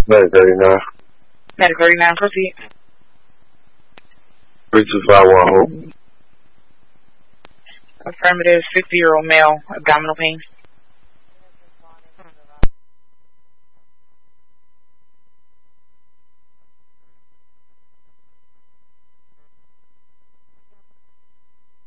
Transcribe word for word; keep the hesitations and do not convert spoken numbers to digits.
Medic thirty-nine. Medic thirty-nine, proceed. three two five one, hold. Affirmative, fifty-year-old male, abdominal pain.